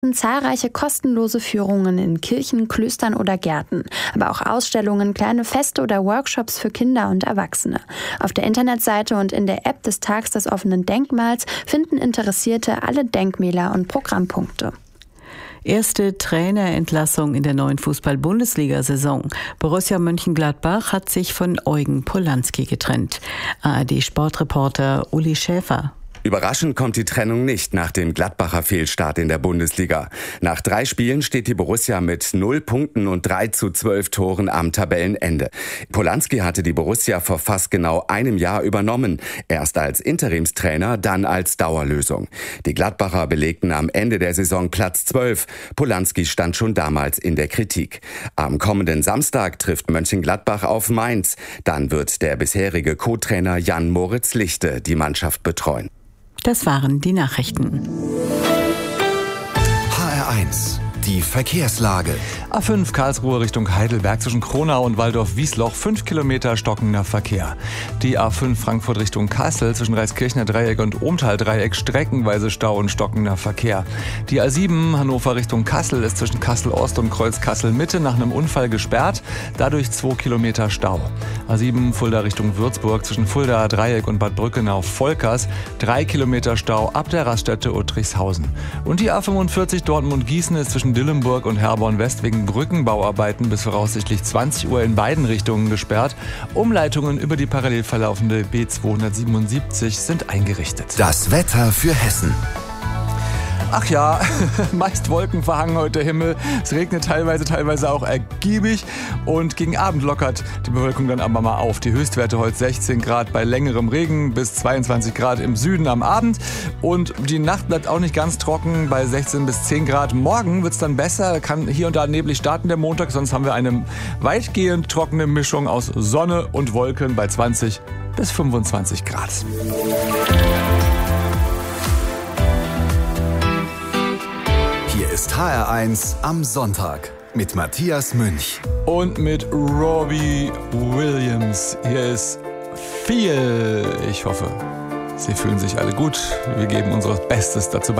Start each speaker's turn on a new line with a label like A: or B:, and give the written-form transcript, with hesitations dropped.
A: Zahlreiche kostenlose Führungen in Kirchen, Klöstern oder Gärten, aber auch Ausstellungen, kleine Feste oder Workshops für Kinder und Erwachsene. Auf der Internetseite und in der App des Tags des offenen Denkmals finden Interessierte alle Denkmäler und Programmpunkte.
B: Erste Trainerentlassung in der neuen Fußball-Bundesliga-Saison. Borussia Mönchengladbach hat sich von Eugen Polanski getrennt. ARD-Sportreporter Uli Schäfer.
C: Überraschend kommt die Trennung nicht nach dem Gladbacher Fehlstart in der Bundesliga. Nach 3 Spielen steht die Borussia mit 0 Punkten und 3:12 Toren am Tabellenende. Polanski hatte die Borussia vor fast genau einem Jahr übernommen. Erst als Interimstrainer, dann als Dauerlösung. Die Gladbacher belegten am Ende der Saison Platz 12. Polanski stand schon damals in der Kritik. Am kommenden Samstag trifft Mönchengladbach auf Mainz. Dann wird der bisherige Co-Trainer Jan-Moritz Lichte die Mannschaft betreuen.
B: Das waren die Nachrichten.
D: HR1, die Verkehrslage.
E: A5 Karlsruhe Richtung Heidelberg zwischen Kronau und Waldorf-Wiesloch, 5 Kilometer stockender Verkehr. Die A5 Frankfurt Richtung Kassel zwischen Reiskirchner Dreieck und Ohmtal Dreieck streckenweise Stau und stockender Verkehr. Die A7 Hannover Richtung Kassel ist zwischen Kassel Ost und Kreuz Kassel Mitte nach einem Unfall gesperrt, dadurch 2 Kilometer Stau. A7 Fulda Richtung Würzburg zwischen Fulda Dreieck und Bad Brückenau-Volkers, 3 Kilometer Stau ab der Raststätte Uttrichshausen. Und die A45 Dortmund-Gießen ist zwischen Dillenburg und Herborn-West wegen Brückenbauarbeiten bis voraussichtlich 20 Uhr in beiden Richtungen gesperrt. Umleitungen über die parallel verlaufende B277 sind eingerichtet.
D: Das Wetter für Hessen.
E: Ach ja, meist wolkenverhangen heute der Himmel. Es regnet teilweise auch ergiebig. Und gegen Abend lockert die Bewölkung dann aber mal auf. Die Höchstwerte heute 16 Grad bei längerem Regen bis 22 Grad im Süden am Abend. Und die Nacht bleibt auch nicht ganz trocken bei 16 bis 10 Grad. Morgen wird es dann besser, kann hier und da neblig starten der Montag. Sonst haben wir eine weitgehend trockene Mischung aus Sonne und Wolken bei 20 bis 25 Grad.
D: Hier ist HR1 am Sonntag mit Matthias Münch.
E: Und mit Robbie Williams. Hier ist viel. Ich hoffe, Sie fühlen sich alle gut. Wir geben unser Bestes dazu bei.